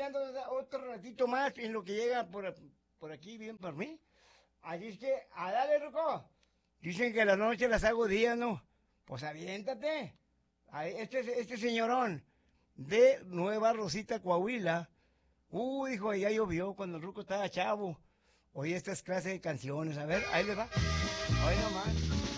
ensayando otro ratito más en lo que llega por aquí bien por mí. Así es que, a dale, Ruco. Dicen que las noches las hago días, ¿no? Pues aviéntate. Este señorón de Nueva Rosita, Coahuila. Dijo, ya llovió cuando el Ruco estaba chavo. Oye, estas clases de canciones. A ver, ahí le va. Ahí nomás.